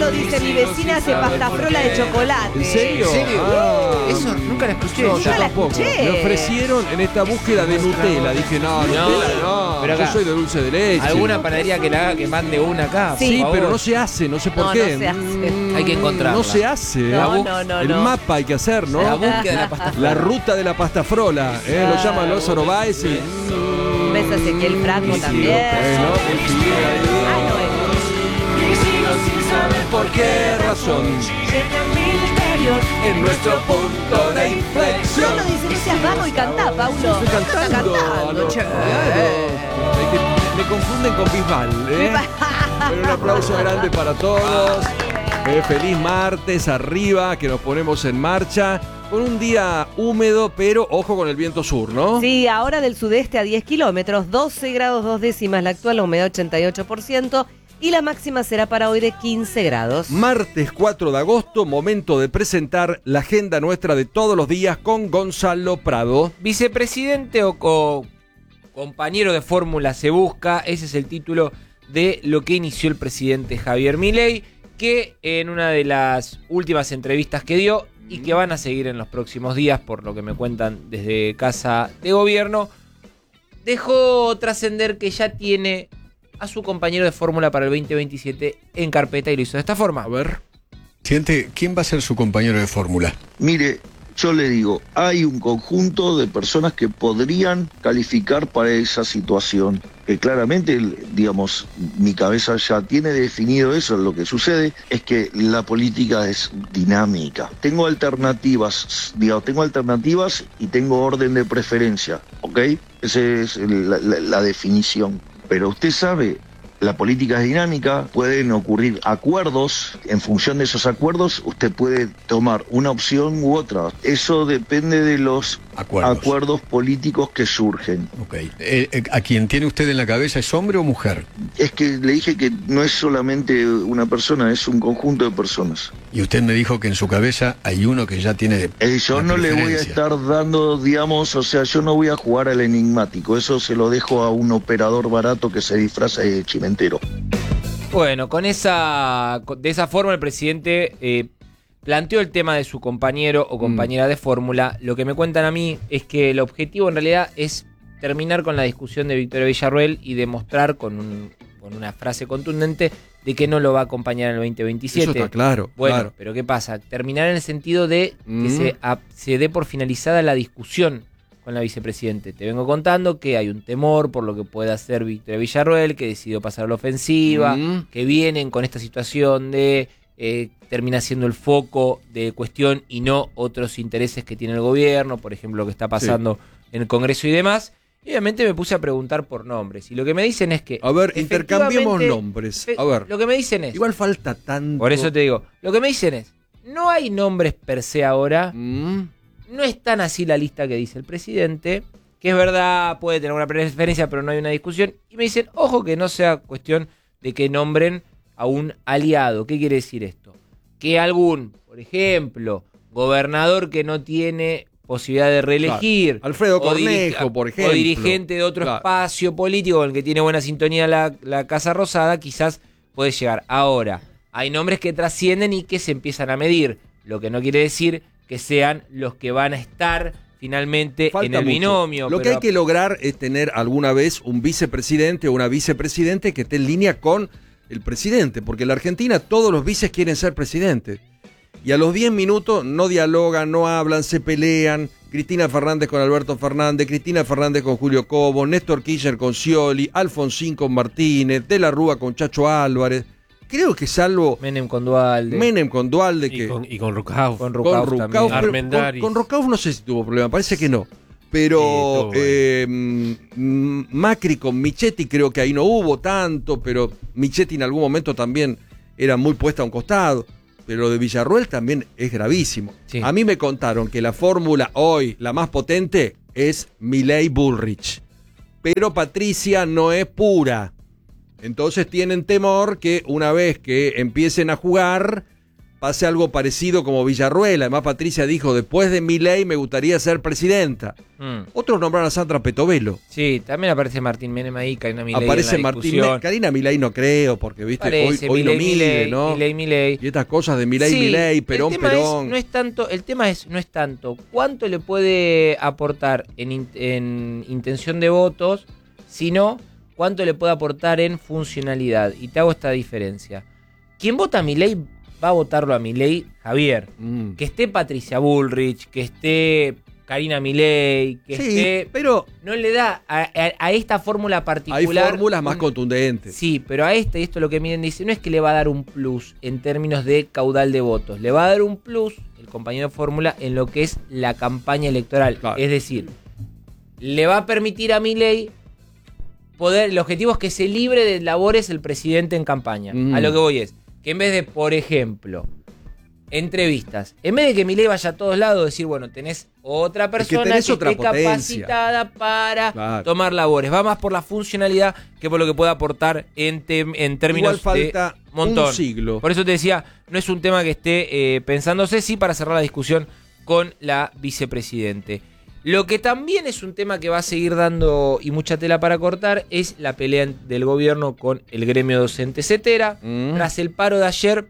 Pablo dice, mi vecina hace pastafrola de chocolate. ¿En serio? Eso nunca la escuché. No, yo la tampoco. escuché. Me ofrecieron en esta búsqueda de Nutella. Dije, Nutella no. Pero Yo acá, soy de dulce de leche. ¿alguna panadería que la haga que mande una acá? Sí, por Sí, favor? pero no se hace, no sé por qué. No se hace. Hay que encontrarla. No se hace. No. El mapa hay que hacer, ¿no? La búsqueda de la pasta. La ruta de la pastafrola. Lo llama Lázaro Báez y... Un beso a Ezequiel Franco también. Bueno, él sigue ahí. Ah, no, él. ¿Por qué razón? En nuestro punto de inflexión. Solo dice, no seas vago y cantá, Paulo. Estoy cantando. che. Es que me confunden con Bisbal, ¿eh? Pero un aplauso grande para todos. Feliz martes, arriba, que nos ponemos en marcha. Con un día húmedo, pero ojo con el viento sur, ¿no? Sí, ahora del sudeste a 10 kilómetros, 12 grados 2 décimas la actual, la humedad 88%. Y la máxima será para hoy de 15 grados. Martes 4 de agosto, momento de presentar la agenda nuestra de todos los días con Gonzalo Prado. Vicepresidente o compañero de fórmula se busca, ese es el título de lo que inició el presidente Javier Milei, que en una de las últimas entrevistas que dio y que van a seguir en los próximos días, por lo que me cuentan desde Casa de Gobierno, dejó trascender que ya tiene a su compañero de fórmula para el 2027 en carpeta y lo hizo de esta forma. A ver. Presidente, ¿quién va a ser su compañero de fórmula? Mire, yo le digo, hay un conjunto de personas que podrían calificar para esa situación. Que claramente, digamos, mi cabeza ya tiene definido eso. Lo que sucede es que la política es dinámica. Tengo alternativas y tengo orden de preferencia, ¿ok? Esa es la definición. Pero usted sabe, la política es dinámica, pueden ocurrir acuerdos, en función de esos acuerdos usted puede tomar una opción u otra. Eso depende de los acuerdos políticos que surgen. Ok. ¿A quien tiene usted en la cabeza es hombre o mujer? Es que le dije que no es solamente una persona, es un conjunto de personas. Y usted me dijo que en su cabeza hay uno que ya tiene Yo la no le voy a preferencia. estar dando, digamos, o sea, yo no voy a jugar al enigmático. Eso se lo dejo a un operador barato que se disfraza de chimentero. Bueno, de esa forma el presidente planteó el tema de su compañero o compañera de fórmula. Lo que me cuentan a mí es que el objetivo en realidad es terminar con la discusión de Victoria Villarruel y demostrar con una frase contundente de que no lo va a acompañar en el 2027. Eso está claro. Bueno, claro. pero ¿qué pasa? Terminar en el sentido de que se dé por finalizada la discusión con la vicepresidente. Te vengo contando que hay un temor por lo que pueda hacer Victoria Villarruel, que decidió pasar a la ofensiva, que vienen con esta situación de termina siendo el foco de cuestión y no otros intereses que tiene el gobierno, por ejemplo, lo que está pasando en el Congreso y demás. Y obviamente me puse a preguntar por nombres. Y lo que me dicen es que... A ver, intercambiemos efectivamente, nombres. A ver. Lo que me dicen es... Igual falta tanto. Por eso te digo, lo que me dicen es, no hay nombres per se ahora, no es tan así la lista que dice el presidente, que es verdad, puede tener una preferencia, pero no hay una discusión. Y me dicen, ojo que no sea cuestión de que nombren a un aliado. ¿Qué quiere decir esto? Que algún, por ejemplo, gobernador que no tiene posibilidad de reelegir, claro. Alfredo Cornejo, por ejemplo, o dirigente de otro espacio político con el que tiene buena sintonía la Casa Rosada, quizás puede llegar. Ahora, hay nombres que trascienden y que se empiezan a medir, lo que no quiere decir que sean los que van a estar finalmente Falta en el mucho. binomio. Lo que hay que lograr es tener alguna vez un vicepresidente o una vicepresidente que esté en línea con el presidente, porque en la Argentina todos los vices quieren ser presidente. Y a los 10 minutos no dialogan, no hablan, se pelean. Cristina Fernández con Alberto Fernández, Cristina Fernández con Julio Cobo, Néstor Kirchner con Scioli, Alfonsín con Martínez, De la Rúa con Chacho Álvarez. Creo que salvo Menem con Dualde. Y con Rucauf. Con Rucauf también. Armendáriz. Con Rucauf no sé si tuvo problema, parece que no. Pero Macri con Michetti creo que ahí no hubo tanto, pero Michetti en algún momento también era muy puesta a un costado. Pero de Villarruel también es gravísimo. Sí. A mí me contaron que la fórmula hoy, la más potente, es Milei Bullrich. Pero Patricia no es pura. Entonces tienen temor que una vez que empiecen a jugar, pase algo parecido como Villarruel. Además, Patricia dijo, después de Milei me gustaría ser presidenta. Otros nombraron a Sandra Petovelo. Sí, también aparece Martín Menem ahí, Karina Milei. Aparece Martín Menem. Karina Milei no creo, porque viste, hoy lo mide, ¿no? Milei. Y estas cosas de Milei, Perón. No es tanto, el tema no es tanto cuánto le puede aportar en intención de votos, sino cuánto le puede aportar en funcionalidad. Y te hago esta diferencia. Quien vota a Milei va a votarlo a Milei, Javier. Que esté Patricia Bullrich, que esté Karina Milei, que esté... pero no le da a esta fórmula particular... Hay fórmulas más contundentes. Sí, pero a y esto es lo que Miren dice, no es que le va a dar un plus en términos de caudal de votos. Le va a dar un plus, el compañero de fórmula, en lo que es la campaña electoral. Claro. Es decir, le va a permitir a Milei poder... El objetivo es que se libre de labores el presidente en campaña. A lo que voy es que en vez de, por ejemplo, entrevistas, en vez de que Milei vaya a todos lados, decir, bueno, tenés otra persona que esté capacitada para tomar labores. Va más por la funcionalidad que por lo que pueda aportar en términos falta de montón. Un siglo. Por eso te decía, no es un tema que esté pensándose, sí, para cerrar la discusión con la vicepresidente. Lo que también es un tema que va a seguir dando y mucha tela para cortar es la pelea del gobierno con el gremio docente CETERA. Tras el paro de ayer,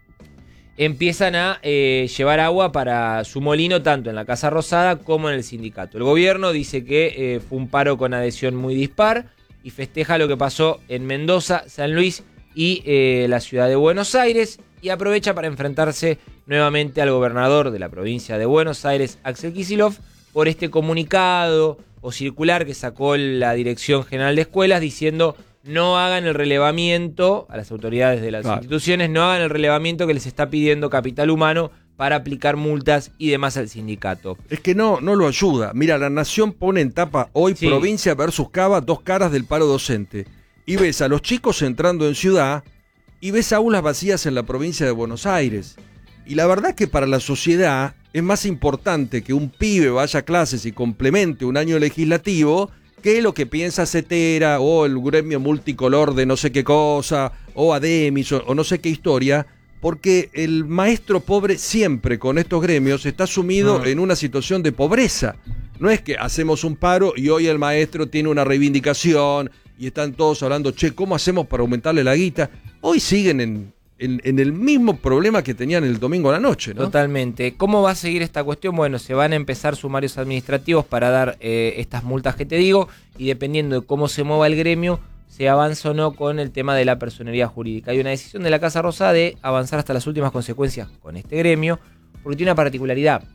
empiezan a llevar agua para su molino tanto en la Casa Rosada como en el sindicato. El gobierno dice que fue un paro con adhesión muy dispar y festeja lo que pasó en Mendoza, San Luis y la ciudad de Buenos Aires, y aprovecha para enfrentarse nuevamente al gobernador de la provincia de Buenos Aires, Axel Kicillof, por este comunicado o circular que sacó la Dirección General de Escuelas diciendo no hagan el relevamiento a las autoridades de las instituciones, no hagan el relevamiento que les está pidiendo Capital Humano para aplicar multas y demás al sindicato. Es que no lo ayuda. Mira, La Nación pone en tapa hoy Provincia versus Cava, 2 caras del paro docente. Y ves a los chicos entrando en ciudad y ves aulas vacías en la provincia de Buenos Aires. Y la verdad que para la sociedad es más importante que un pibe vaya a clases y complemente un año legislativo que lo que piensa CETERA o el gremio multicolor de no sé qué cosa, o Ademis o no sé qué historia, porque el maestro pobre siempre con estos gremios está sumido en una situación de pobreza. No es que hacemos un paro y hoy el maestro tiene una reivindicación y están todos hablando, ¿cómo hacemos para aumentarle la guita? Hoy siguen en el mismo problema que tenían el domingo a la noche, ¿no? Totalmente. ¿Cómo va a seguir esta cuestión? Bueno, se van a empezar sumarios administrativos para dar estas multas que te digo, y dependiendo de cómo se mueva el gremio, se avanza o no con el tema de la personería jurídica. Hay una decisión de la Casa Rosada de avanzar hasta las últimas consecuencias con este gremio, porque tiene una particularidad.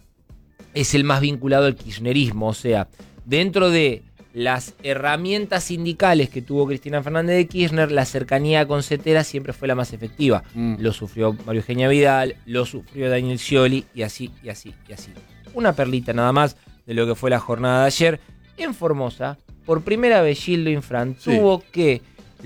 Es el más vinculado al kirchnerismo, o sea, dentro de las herramientas sindicales que tuvo Cristina Fernández de Kirchner, la cercanía con CETERA siempre fue la más efectiva. Lo sufrió María Eugenia Vidal, lo sufrió Daniel Scioli, y así, y así, y así. Una perlita nada más de lo que fue la jornada de ayer. En Formosa, por primera vez Gildo Infran tuvo que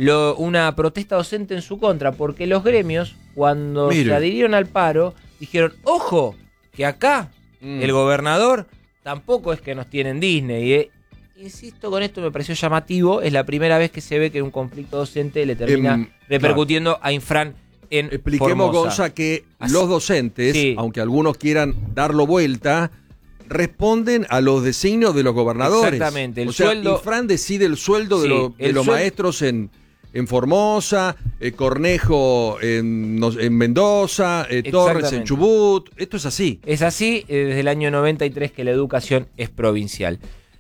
una protesta docente en su contra, porque los gremios, cuando se adhirieron al paro, dijeron, ojo, que acá el gobernador tampoco es que nos tienen Disney, Insisto, con esto me pareció llamativo. Es la primera vez que se ve que un conflicto docente le termina repercutiendo a Infran en Expliquemos, Formosa. Gonza, que los docentes, aunque algunos quieran darlo vuelta, responden a los designios de los gobernadores. Exactamente. O sea, Infran decide el sueldo de los maestros en Formosa, Cornejo en Mendoza, Torres en Chubut. Esto es así. Es así desde el año 93 que la educación es provincial.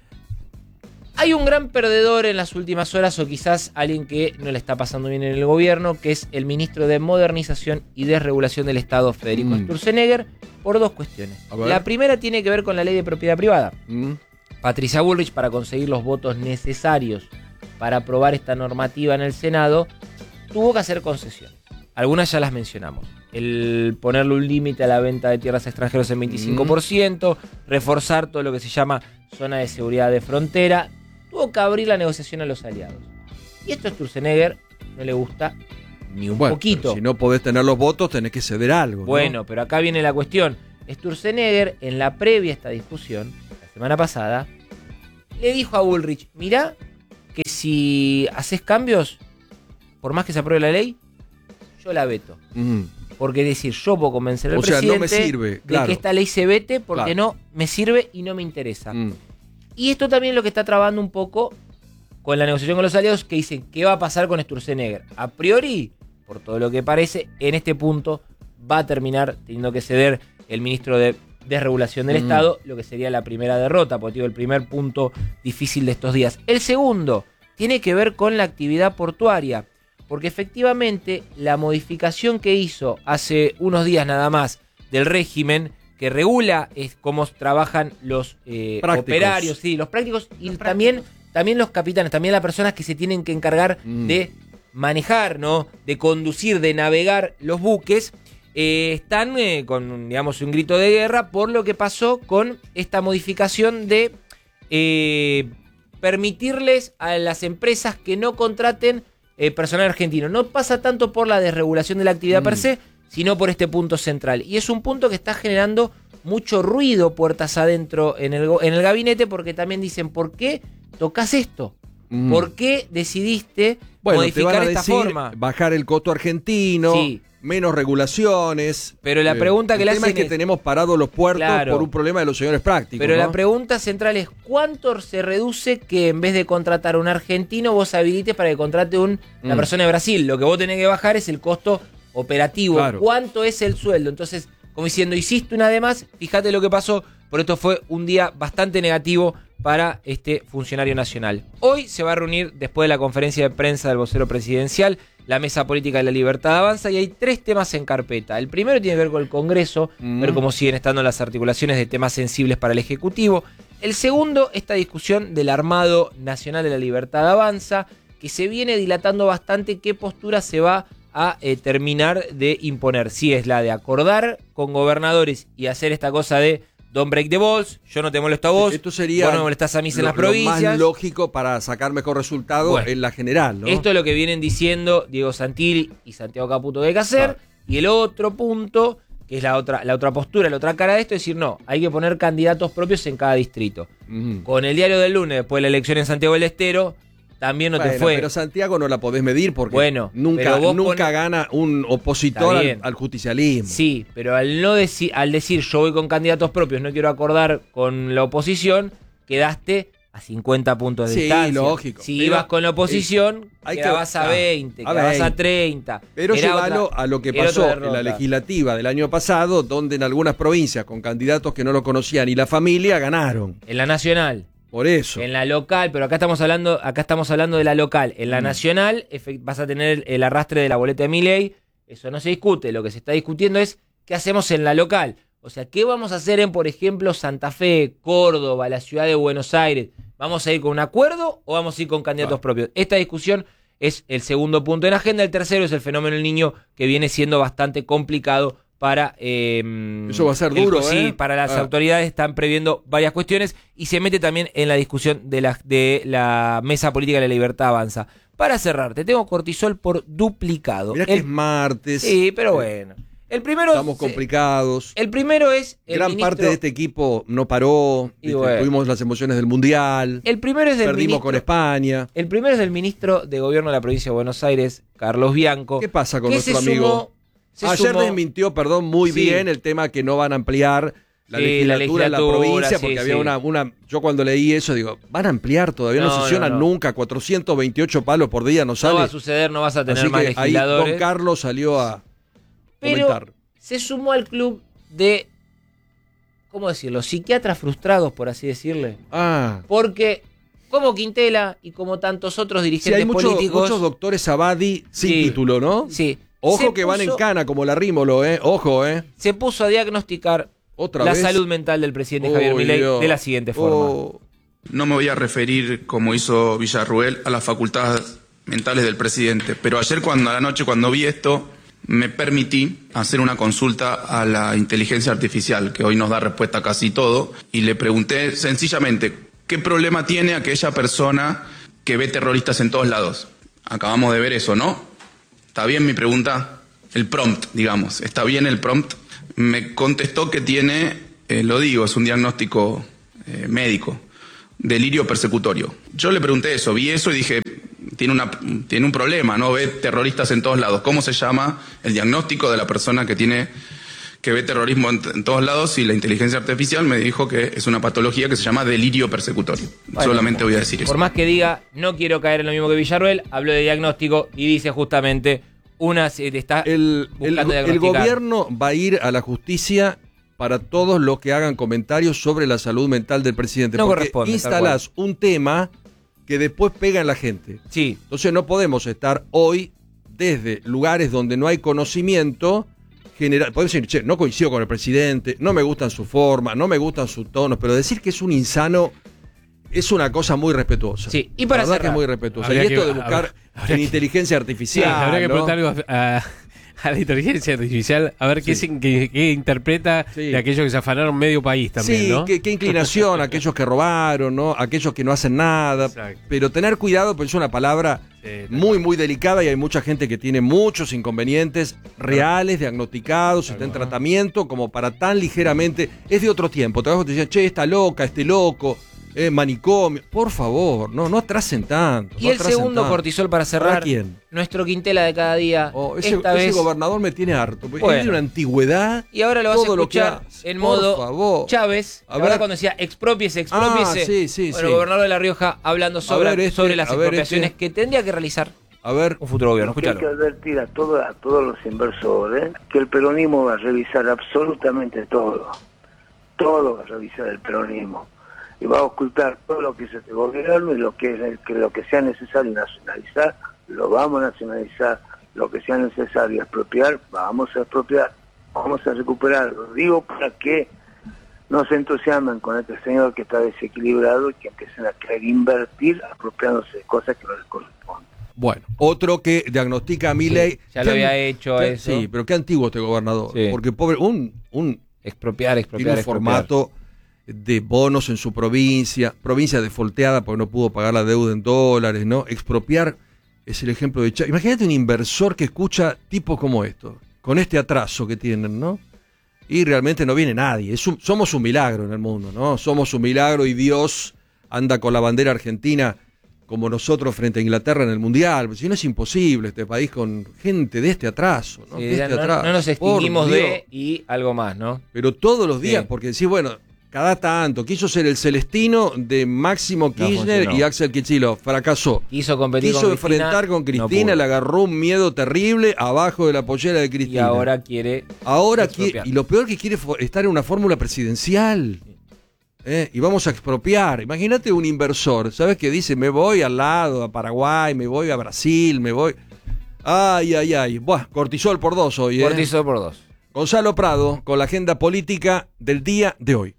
Hay un gran perdedor en las últimas horas, o quizás alguien que no le está pasando bien en el gobierno, que es el ministro de Modernización y Desregulación del Estado, Federico Sturzenegger, por 2 cuestiones. La primera tiene que ver con la ley de propiedad privada. Patricia Bullrich, para conseguir los votos necesarios para aprobar esta normativa en el Senado, tuvo que hacer concesiones. Algunas ya las mencionamos. El ponerle un límite a la venta de tierras a extranjeros en 25%, reforzar todo lo que se llama zona de seguridad de frontera. Tuvo que abrir la negociación a los aliados. Y esto a Sturzenegger no le gusta ni un poquito. Si no podés tener los votos, tenés que ceder algo. Bueno, ¿no? pero acá viene la cuestión. Sturzenegger, en la previa a esta discusión, la semana pasada, le dijo a Bullrich, mirá que si haces cambios, por más que se apruebe la ley, yo la veto. Porque es decir, yo puedo convencer al O sea, presidente no me sirve, claro. de que esta ley se vete porque Claro. no me sirve y no me interesa. Mm. Y esto también es lo que está trabando un poco con la negociación con los aliados, que dicen qué va a pasar con Sturzenegger. A priori, por todo lo que parece, en este punto va a terminar teniendo que ceder el ministro de Desregulación del Estado, lo que sería la primera derrota, porque digo, el primer punto difícil de estos días. El segundo tiene que ver con la actividad portuaria, porque efectivamente la modificación que hizo hace unos días nada más del régimen que regula cómo trabajan los operarios, sí, los prácticos y también los capitanes, también las personas que se tienen que encargar de manejar, ¿no? De conducir, de navegar los buques, están con, digamos, un grito de guerra por lo que pasó con esta modificación de permitirles a las empresas que no contraten personal argentino. No pasa tanto por la desregulación de la actividad per se, sino por este punto central. Y es un punto que está generando mucho ruido puertas adentro en el gabinete, porque también dicen, ¿por qué tocas esto? ¿Por qué decidiste modificar te van a esta decir, forma? bajar el costo argentino, Sí. menos regulaciones. Pero la pregunta que le el tema hacen es que es- tenemos parados los puertos Claro. por un problema de los señores prácticos. Pero ¿no? la pregunta central es, ¿cuánto se reduce que en vez de contratar a un argentino, vos habilites para que contrate una persona de Brasil? Lo que vos tenés que bajar es el costo operativo. Claro. ¿Cuánto es el sueldo? Entonces, como diciendo, hiciste una de más, fíjate lo que pasó. Por esto fue un día bastante negativo para este funcionario nacional. Hoy se va a reunir, después de la conferencia de prensa del vocero presidencial, la Mesa Política de la Libertad Avanza, y hay 3 temas en carpeta. El primero tiene que ver con el Congreso, ver cómo siguen estando las articulaciones de temas sensibles para el Ejecutivo. El segundo, esta discusión del Armado Nacional de la Libertad Avanza, que se viene dilatando bastante qué postura se va a terminar de imponer. Si es la de acordar con gobernadores y hacer esta cosa de don't break the balls, yo no te molesto a vos, Esto sería vos no me molestás a mí en las lo provincias. más lógico para sacar mejor resultado Bueno, en la general, ¿no? Esto es lo que vienen diciendo Diego Santilli y Santiago Caputo que hay que hacer. Y el otro punto, que es la otra postura, la otra cara de esto, es decir, no, hay que poner candidatos propios en cada distrito. Con el diario del lunes, después de la elección en Santiago del Estero, también no te fue. Pero Santiago no la podés medir porque Bueno, nunca pero vos gana un opositor Está bien. al justicialismo. Sí, pero al decir yo voy con candidatos propios, no quiero acordar con la oposición, quedaste a 50 puntos de Sí, distancia. lógico. Si Pero, ibas con la oposición, hay que- quedabas a 20, a quedabas a 20. 30. Pero Era llévalo otra- a lo que era pasó otra en la derrota. legislativa del año pasado, donde en algunas provincias con candidatos que no lo conocían ni la familia ganaron. En la nacional. Por eso. En la local, pero acá estamos hablando de la local. En la nacional vas a tener el arrastre de la boleta de Milei. Eso no se discute. Lo que se está discutiendo es qué hacemos en la local. O sea, ¿qué vamos a hacer en, por ejemplo, Santa Fe, Córdoba, la ciudad de Buenos Aires? ¿Vamos a ir con un acuerdo o vamos a ir con candidatos propios? Esta discusión es el segundo punto en agenda. El tercero es el fenómeno del niño, que viene siendo bastante complicado para... Eso va a ser duro, Sí, para las autoridades están previendo varias cuestiones y se mete también en la discusión de la Mesa Política de la Libertad Avanza. Para cerrar, te tengo cortisol por duplicado. Mirá que es martes. Sí, pero bueno. El primero... Estamos complicados. El primero es... Gran parte de este equipo no paró. Y bueno. Tuvimos las emociones del Mundial. El primero es del Perdimos ministro, con España. El primero es del ministro de Gobierno de la Provincia de Buenos Aires, Carlos Bianco. ¿Qué pasa con que nuestro se amigo? Ayer desmintió, muy Sí. bien el tema que no van a ampliar la Sí, la legislatura en la legislatura, provincia, sí, porque sí. había yo cuando leí eso digo, van a ampliar, todavía no, No, sesionan no, no. nunca, 428 palos por día no sale. No va a suceder, no vas a tener Así más que ahí legisladores. don Carlos salió a Pero comentar. se sumó al club de, ¿cómo decirlo? Psiquiatras frustrados, por así decirle. Porque, como Quintela y como tantos otros Sí, dirigentes hay políticos... muchos doctores Abadi sin Sí. título, ¿no? Sí. Ojo Se que van en puso- cana como la Rímolo, Ojo, Se puso a diagnosticar Otra la vez. salud mental del presidente Javier Milei Dios. de la siguiente forma. No me voy a referir, como hizo Villarruel, a las facultades mentales del presidente, pero ayer a la noche cuando vi esto, me permití hacer una consulta a la inteligencia artificial, que hoy nos da respuesta a casi todo, y le pregunté sencillamente, ¿qué problema tiene aquella persona que ve terroristas en todos lados? Acabamos de ver eso, ¿no? ¿Está bien mi pregunta? El prompt, digamos. ¿Está bien el prompt? Me contestó que tiene, lo digo, es un diagnóstico médico, delirio persecutorio. Yo le pregunté eso, vi eso y dije, tiene un problema, ¿no? Ve terroristas en todos lados. ¿Cómo se llama el diagnóstico de la persona que ve terrorismo en todos lados? Y la inteligencia artificial me dijo que es una patología que se llama delirio persecutorio. Bueno, solamente voy a decir eso. Por más que diga, no quiero caer en lo mismo que Villarruel, habló de diagnóstico y dice justamente el gobierno va a ir a la justicia para todos los que hagan comentarios sobre la salud mental del presidente. No porque corresponde, instalás un tema que después pega en la gente. Sí. Entonces no podemos estar hoy desde lugares donde no hay conocimiento general. Podemos decir, che, no coincido con el presidente, no me gustan su forma, no me gustan sus tonos, pero decir que es un insano es una cosa muy respetuosa. Sí, y para la verdad cerrar, que es muy respetuosa. habría Y esto que- de buscar habría en que- inteligencia artificial. Sí, habría que ¿no? preguntar algo a la inteligencia artificial, a ver qué interpreta Sí. de aquellos que se afanaron medio país también, Sí, ¿no? qué inclinación, aquellos que robaron, ¿no? Aquellos que no hacen nada. Exacto. Pero tener cuidado, pues es una palabra Sí, muy, muy delicada y hay mucha gente que tiene muchos inconvenientes reales, diagnosticados, está en tratamiento, como para tan ligeramente. Es de otro tiempo. Te decían, che, está loca, este loco, manicomio. Por favor, no atrasen tanto. Y no el atrasen segundo tanto. cortisol para cerrar. ¿Para quién? Nuestro Quintela de cada día. Ese esta vez. gobernador me tiene harto. Porque Bueno. es de una antigüedad. Y ahora lo vas todo a lo que escuchar hace. en Por modo favor. Chávez. A Ahora ver. cuando decía expropiese. Sí, Bueno, sí. gobernador de La Rioja hablando sobre, ver, sobre las a ver, expropiaciones que tendría que realizar A ver. un futuro gobierno. Hay que Escúchalo. advertir a todos los inversores que el peronismo va a revisar absolutamente todo. Todo va a revisar el peronismo. Y va a ocultar todo lo que es este gobierno y lo que sea necesario nacionalizar, lo vamos a nacionalizar. Lo que sea necesario expropiar, vamos a expropiar. Vamos a recuperar. Lo digo para que no se entusiasmen con este señor que está desequilibrado y que empiecen a querer invertir apropiándose de cosas que no les corresponden. Bueno, otro que diagnostica a Milei. ya lo había hecho eso. Sí, pero qué antiguo este gobernador. Sí. Porque pobre, Expropiar. tiene un formato de bonos en su provincia defolteada porque no pudo pagar la deuda en dólares, ¿no? Expropiar es el ejemplo de Chávez. Imagínate un inversor que escucha tipos como estos, con este atraso que tienen, ¿no? Y realmente no viene nadie. Somos un milagro en el mundo, ¿no? Somos un milagro y Dios anda con la bandera argentina como nosotros frente a Inglaterra en el Mundial. Si no es imposible este país con gente de este atraso, ¿no? Sí, De este no atraso. nos extinguimos Por Dios. de y algo más, ¿no? Pero todos los días, Sí. porque decís, bueno, cada tanto, quiso ser el Celestino de Máximo Kirchner funcionó. y Axel Kicillof, fracasó. Quiso competir Quiso con Cristina, enfrentar con no Cristina, pudo. le agarró un miedo terrible abajo de la pollera de Y Cristina. ahora quiere expropiar. Y lo peor que quiere estar en una fórmula presidencial. Y vamos a expropiar. Imagínate un inversor, ¿sabes qué dice? Me voy al lado, a Paraguay, me voy a Brasil, me voy... Ay. Buah, cortisol por 2 hoy, Cortisol por 2. Gonzalo Prado con la agenda política del día de hoy.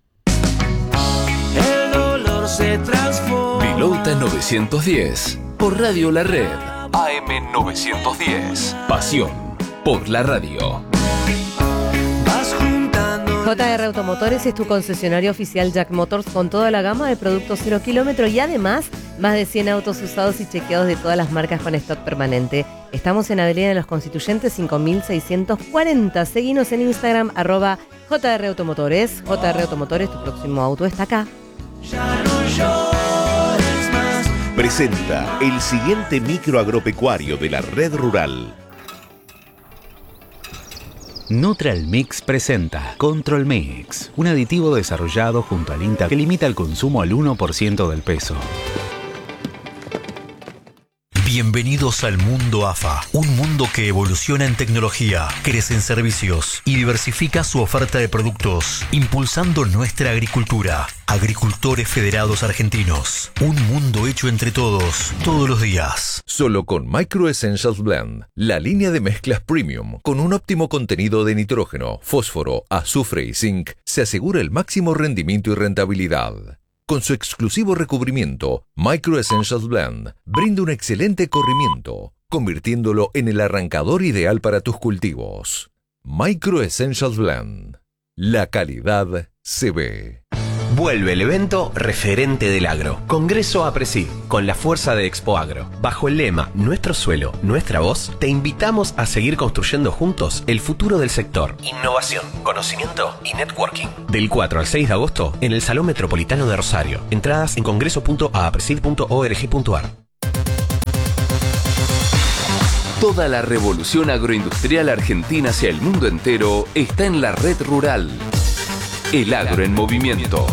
El dolor se transforma. Pilota 910 por Radio La Red. AM 910. Pasión por la radio. Vas juntando. JR Automotores es tu concesionario oficial Jack Motors con toda la gama de productos 0 kilómetro y además más de 100 autos usados y chequeados de todas las marcas con stock permanente. Estamos en Avenida de los Constituyentes 5640. Seguinos en Instagram @JR Automotores. JR Automotores, tu próximo auto está acá. Ya no llores más. Presenta el siguiente micro agropecuario de la red rural. Neutral Mix presenta Control Mix, un aditivo desarrollado junto al INTA que limita el consumo al 1% del peso. Bienvenidos al mundo AFA, un mundo que evoluciona en tecnología, crece en servicios y diversifica su oferta de productos, impulsando nuestra agricultura. Agricultores Federados Argentinos, un mundo hecho entre todos, todos los días. Solo con Micro Essentials Blend, la línea de mezclas premium con un óptimo contenido de nitrógeno, fósforo, azufre y zinc, se asegura el máximo rendimiento y rentabilidad. Con su exclusivo recubrimiento, Micro Essentials Blend brinda un excelente corrimiento, convirtiéndolo en el arrancador ideal para tus cultivos. Micro Essentials Blend. La calidad se ve. Vuelve el evento referente del agro. Congreso APRESID, con la fuerza de Expo Agro. Bajo el lema Nuestro suelo, nuestra voz, te invitamos a seguir construyendo juntos el futuro del sector. Innovación, conocimiento y networking. Del 4 al 6 de agosto en el Salón Metropolitano de Rosario. Entradas en congreso.apresid.org.ar. Toda la revolución agroindustrial argentina hacia el mundo entero está en la red rural. El agro en movimiento.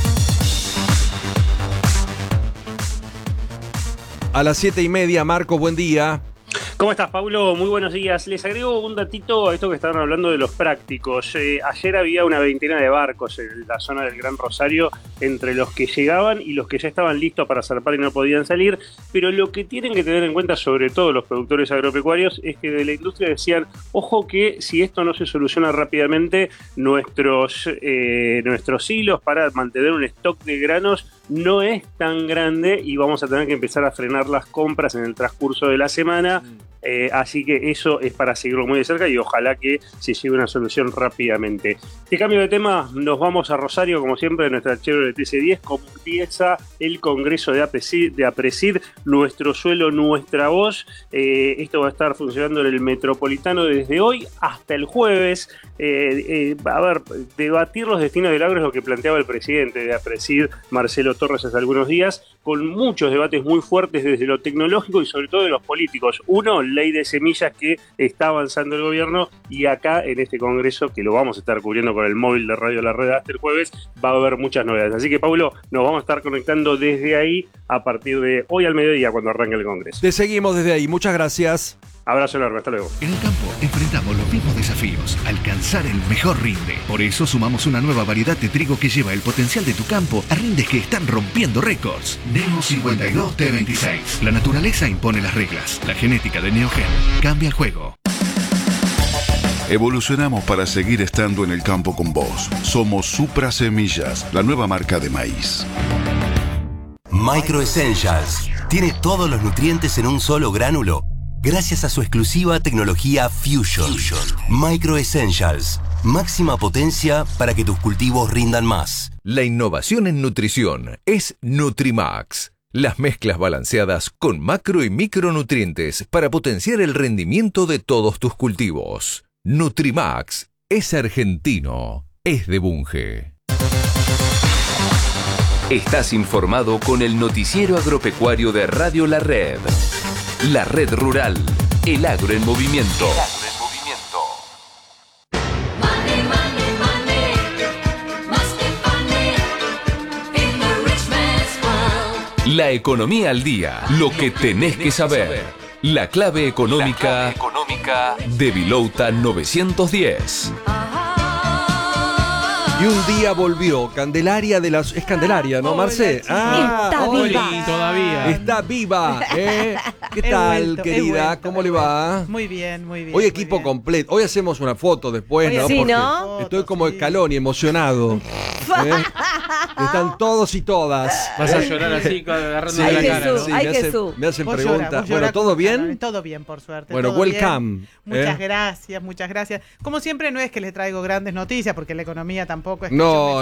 A las 7:30, Marcos, buen día. ¿Cómo estás, Pablo? Muy buenos días. Les agrego un datito a esto que estaban hablando de los prácticos. Ayer había una veintena de barcos en la zona del Gran Rosario, entre los que llegaban y los que ya estaban listos para zarpar y no podían salir, pero lo que tienen que tener en cuenta, sobre todo los productores agropecuarios, es que de la industria decían, ojo que si esto no se soluciona rápidamente, nuestros hilos para mantener un stock de granos no es tan grande y vamos a tener que empezar a frenar las compras en el transcurso de la semana. Así que eso es para seguirlo muy de cerca y ojalá que se lleve una solución rápidamente. De cambio de tema, nos vamos a Rosario, como siempre, en nuestra Chevrolet TC10. Comienza el Congreso de APRESID, Nuestro Suelo, Nuestra Voz. Esto va a estar funcionando en el Metropolitano desde hoy hasta el jueves. A ver, debatir los destinos del agro es lo que planteaba el presidente de APRESID, Marcelo Torres, hace algunos días, con muchos debates muy fuertes desde lo tecnológico y sobre todo de los políticos. Uno, ley de semillas que está avanzando el gobierno, y acá en este congreso, que lo vamos a estar cubriendo con el móvil de Radio La Red hasta el jueves, va a haber muchas novedades. Así que, Pablo, nos vamos a estar conectando desde ahí a partir de hoy al mediodía cuando arranque el congreso. Te seguimos desde ahí. Muchas gracias. Abrazo enorme, hasta luego. En el campo enfrentamos los mismos desafíos, alcanzar el mejor rinde. Por eso sumamos una nueva variedad de trigo que lleva el potencial de tu campo a rindes que están rompiendo récords. Neo 52 T26. La naturaleza impone las reglas. La genética de Neogen cambia el juego. Evolucionamos para seguir estando en el campo con vos. Somos Supra Semillas, la nueva marca de maíz. Micro Essentials tiene todos los nutrientes en un solo gránulo, gracias a su exclusiva tecnología Fusion. Micro Essentials, máxima potencia para que tus cultivos rindan más. La innovación en nutrición es Nutrimax. Las mezclas balanceadas con macro y micronutrientes para potenciar el rendimiento de todos tus cultivos. Nutrimax es argentino, es de Bunge. Estás informado con el noticiero agropecuario de Radio La Red. La Red Rural, el agro en movimiento. La economía al día, lo que tenés que saber. La clave económica de Vilouta 910. Y un día volvió Candelaria de las... Es Candelaria, ¿no, Marce? Está viva. Todavía. Está viva, ¿eh? ¿Qué tal, querida? ¿Cómo le va? Muy bien, muy bien. Hoy equipo completo. Hoy hacemos una foto después, Oye, ¿no? sí, Porque ¿no? estoy como Scaloni, emocionado. Están todos y todas. Vas a llorar así, agarrando de la cara, ¿no? Sí, me hacen preguntas. Bueno, ¿todo bien? Todo bien, por suerte. Bueno, todo welcome. Bien. Muchas gracias, muchas gracias. Como siempre, no es que les traigo grandes noticias, porque la economía tampoco es que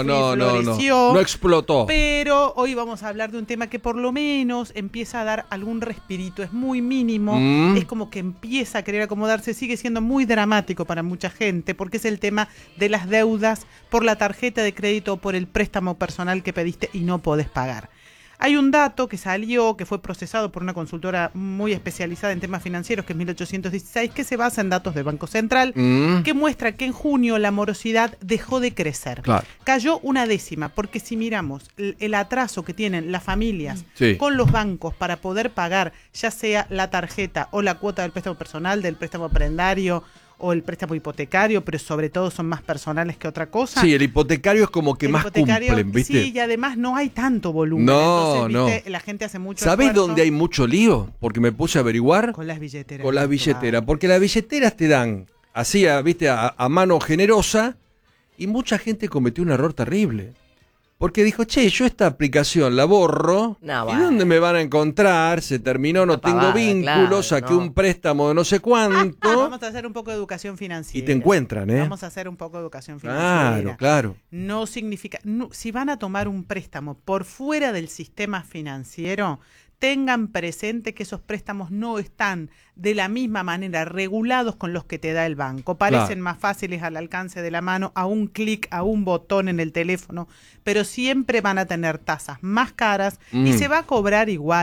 no explotó. Pero hoy vamos a hablar de un tema que por lo menos empieza a dar algún respirito. Es muy mínimo, es como que empieza a querer acomodarse. Sigue siendo muy dramático para mucha gente, porque es el tema de las deudas por la tarjeta de crédito o por el préstamo personal que pediste y no podés pagar. Hay un dato que salió, que fue procesado por una consultora muy especializada en temas financieros, que es 1816, que se basa en datos del Banco Central, que muestra que en junio la morosidad dejó de crecer. Claro. Cayó una décima, porque si miramos el atraso que tienen las familias con los bancos para poder pagar, ya sea la tarjeta o la cuota del préstamo personal, del préstamo prendario o el préstamo hipotecario, pero sobre todo son más personales que otra cosa. Sí, el hipotecario es como que más cumplen, ¿viste? Sí, y además no hay tanto volumen. No, entonces, ¿viste? La gente hace mucho ¿Sabés esfuerzo. dónde hay mucho lío? Porque me puse a averiguar. Con las billeteras. Con las billeteras. Porque las billeteras te dan así, ¿viste? A mano generosa, y mucha gente cometió un error terrible. Porque dijo, che, yo esta aplicación la borro, ¿y dónde me van a encontrar? Se terminó, no tengo vínculos, saqué un préstamo de no sé cuánto. Vamos a hacer un poco de educación financiera. Y te encuentran, ¿eh? Vamos a hacer un poco de educación financiera. Claro. No significa... si van a tomar un préstamo por fuera del sistema financiero, tengan presente que esos préstamos no están de la misma manera regulados con los que te da el banco. Parecen más fáciles al alcance de la mano, a un clic, a un botón en el teléfono, pero siempre van a tener tasas más caras y se va a cobrar igual.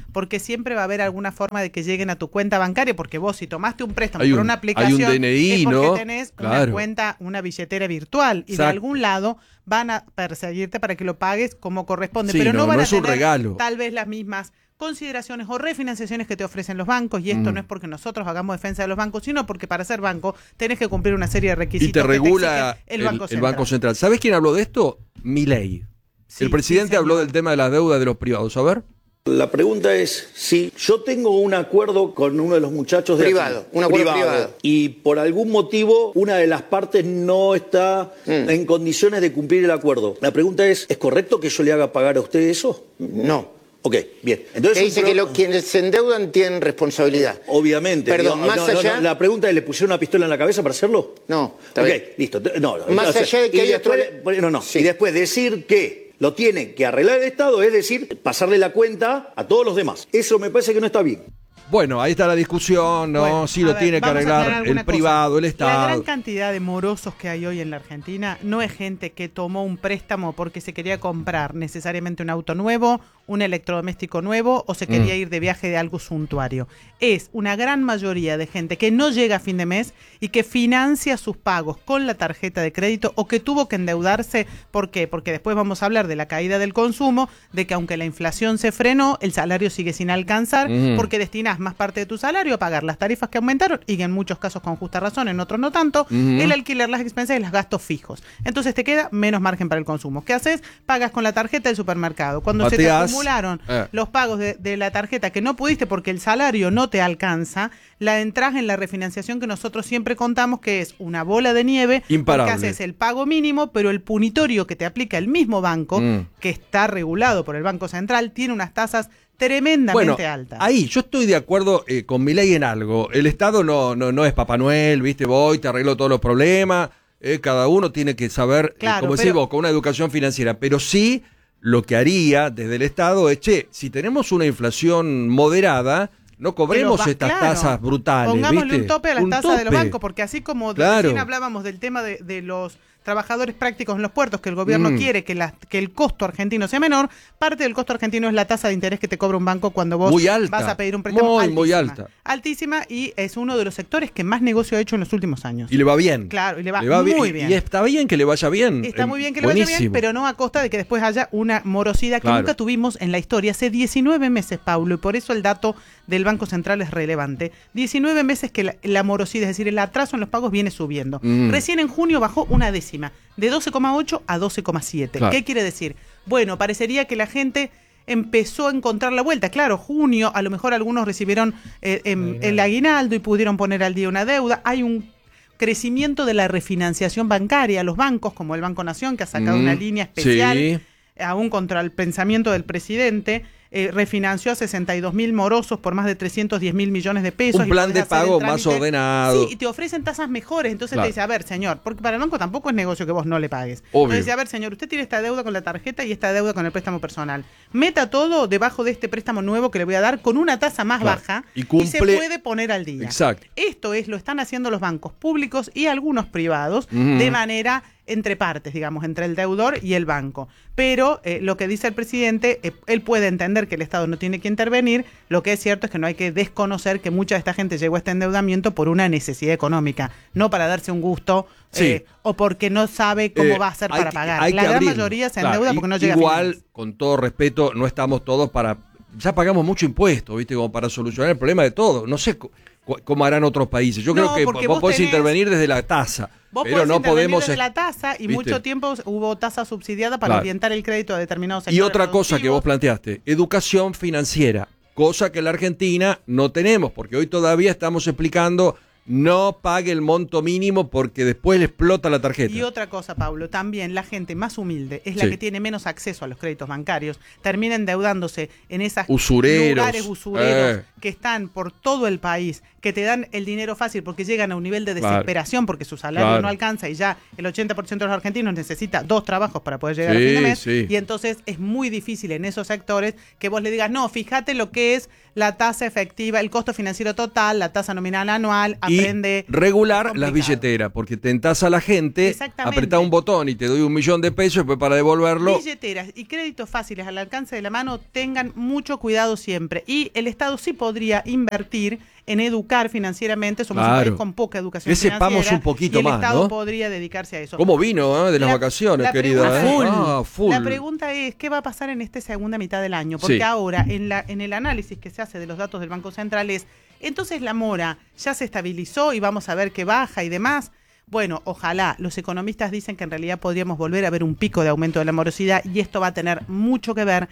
porque siempre va a haber alguna forma de que lleguen a tu cuenta bancaria, porque vos si tomaste un préstamo Hay por un- una aplicación, hay un DNI, es porque ¿no? tenés una Claro. cuenta, una billetera virtual, y de Exacto. algún lado van a perseguirte para que lo pagues como corresponde, Sí, pero no no, van no a es un tener regalo. tal vez las mismas consideraciones o refinanciaciones que te ofrecen los bancos, y esto Mm. no es porque nosotros hagamos defensa de los bancos, sino porque para ser banco tenés que cumplir una serie de requisitos Y te que regula exige el Banco Central. Banco Central. ¿Sabés quién habló de esto? Milei. El presidente habló del tema de las deudas de los privados. A ver. La pregunta es si yo tengo un acuerdo con uno de los muchachos de Privado, aquí, un acuerdo privado. y por algún motivo una de las partes no está en condiciones de cumplir el acuerdo. La pregunta ¿es correcto que yo le haga pagar a usted eso? No. Ok, bien. Entonces Que dice que quienes se endeudan tienen responsabilidad. Obviamente. Perdón, digo, más allá- la pregunta es, ¿le pusieron una pistola en la cabeza para hacerlo? No, está ok, bien. listo. No, Más o sea, allá de que y hay después, otro- y después decir que lo tiene que arreglar el Estado, es decir, pasarle la cuenta a todos los demás. Eso me parece que no está bien. Bueno, ahí está la discusión, ¿no? Bueno, Sí a lo ver, tiene que vamos a aclarar arreglar alguna el privado, cosa. el Estado. La gran cantidad de morosos que hay hoy en la Argentina no es gente que tomó un préstamo porque se quería comprar necesariamente un auto nuevo, un electrodoméstico nuevo o se quería ir de viaje de algo suntuario. Es una gran mayoría de gente que no llega a fin de mes y que financia sus pagos con la tarjeta de crédito o que tuvo que endeudarse. ¿Por qué? Porque después vamos a hablar de la caída del consumo, de que aunque la inflación se frenó, el salario sigue sin alcanzar porque destinás más parte de tu salario a pagar las tarifas que aumentaron y en muchos casos con justa razón, en otros no tanto, el alquiler, las expensas y los gastos fijos. Entonces te queda menos margen para el consumo. ¿Qué haces? Pagas con la tarjeta del supermercado. Cuando se te Pateás. acumularon los pagos de la tarjeta que no pudiste porque el salario no te alcanza, la entras en la refinanciación que nosotros siempre contamos, que es una bola de nieve, Imparable. porque haces el pago mínimo, pero el punitorio que te aplica el mismo banco, que está regulado por el Banco Central, tiene unas tasas tremendamente altas. Ahí yo estoy de acuerdo con Milei en algo. El Estado no es Papá Noel, ¿viste? Voy, te arreglo todos los problemas. Cada uno tiene que saber, Claro, como decís vos, con una educación financiera. Pero sí, lo que haría desde el Estado es, si tenemos una inflación moderada, no cobremos estas tasas brutales. Pongámosle ¿viste? un tope a las tasas de los tope. bancos, porque así como Claro. recién hablábamos del tema de los trabajadores prácticos en los puertos, que el gobierno quiere que el costo argentino sea menor, parte del costo argentino es la tasa de interés que te cobra un banco cuando vos Muy alta. vas a pedir un préstamo. Muy alta. Altísima, y es uno de los sectores que más negocio ha hecho en los últimos años. Y le va bien. Claro, y le va muy bien. Y está bien que le vaya bien. Está muy bien que le vaya bien, pero no a costa de que después haya una morosidad que Claro. nunca tuvimos en la historia. Hace 19 meses, Paulo, y por eso el dato del Banco Central es relevante. 19 meses que la morosidad, es decir, el atraso en los pagos viene subiendo. Recién en junio bajó una décima, de 12,8 a 12,7. Claro. ¿Qué quiere decir? Bueno, parecería que la gente empezó a encontrar la vuelta. Claro, junio, a lo mejor algunos recibieron el aguinaldo y pudieron poner al día una deuda. Hay un crecimiento de la refinanciación bancaria. Los bancos, como el Banco Nación, que ha sacado una línea especial, Sí. aún contra el pensamiento del presidente, refinanció a 62.000 morosos por más de 310.000 millones de pesos. Un y plan podés de hacer el pago trámite. más ordenado. Sí, y te ofrecen tasas mejores. Entonces Claro. te dice, a ver, señor, porque para el banco tampoco es negocio que vos no le pagues. Obvio. Entonces dice, a ver, señor, usted tiene esta deuda con la tarjeta y esta deuda con el préstamo personal. Meta todo debajo de este préstamo nuevo que le voy a dar con una tasa más Claro. baja Y cumple- se puede poner al día. Exacto. Esto lo están haciendo los bancos públicos y algunos privados Ujú. de manera entre partes, digamos, entre el deudor y el banco. Pero lo que dice el presidente, él puede entender que el Estado no tiene que intervenir. Lo que es cierto es que no hay que desconocer que mucha de esta gente llegó a este endeudamiento por una necesidad económica, no para darse un gusto Sí. o porque no sabe cómo va a hacer hay para que- pagar. hay La que gran abrirlo. mayoría se Claro, endeuda porque no llega a fin de igual, mes. con todo respeto, no estamos todos para... Ya pagamos mucho impuesto, ¿viste? Como para solucionar el problema de todo. No sé cómo harán otros países. Yo No, creo que porque vos vos podés tenés- intervenir desde la tasa. Vos pero podés no intervenir podemos... desde la tasa y ¿viste? mucho tiempo hubo tasa subsidiada para Claro. orientar el crédito a determinados sectores Y otra cosa que productivos. vos planteaste, educación financiera, cosa que en la Argentina no tenemos, porque hoy todavía estamos explicando no pague el monto mínimo porque después le explota la tarjeta. Y otra cosa, Pablo, también la gente más humilde es la Sí. que tiene menos acceso a los créditos bancarios, termina endeudándose en esas Usureros. lugares usureros Eh. que están por todo el país, que te dan el dinero fácil porque llegan a un nivel de Claro. desesperación porque su salario Claro. no alcanza y ya el 80% de los argentinos necesita 2 trabajos para poder llegar Sí, a fin de mes. sí. Y entonces es muy difícil en esos sectores que vos le digas, no, fíjate lo que es la tasa efectiva, el costo financiero total, la tasa nominal anual, Y aprende. Y regular las billeteras, porque tentás a la gente, apretá un botón y te doy $1.000.000 y después para devolverlo. Billeteras y créditos fáciles al alcance de la mano, tengan mucho cuidado siempre. Y el Estado sí podría invertir en educar financieramente. Somos un país con poca educación financiera. Sepamos un poquito y el más, Estado ¿no? podría dedicarse a eso. ¿Cómo vino de las vacaciones, querida? Full. La pregunta es, ¿qué va a pasar en esta segunda mitad del año? Porque ahora, en el análisis que se hace de los datos del Banco Central es, entonces la mora ya se estabilizó y vamos a ver que baja y demás. Bueno, ojalá. Los economistas dicen que en realidad podríamos volver a ver un pico de aumento de la morosidad y esto va a tener mucho que ver